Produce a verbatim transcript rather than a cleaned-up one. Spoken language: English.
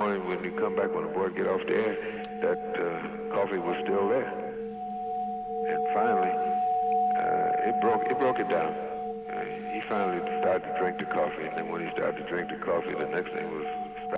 morning when you come back, when the boy get off there, that uh, coffee was still there. And finally, uh, it broke it broke it down. Uh, he finally started to drink the coffee, and then when he started to drink the coffee, the next thing was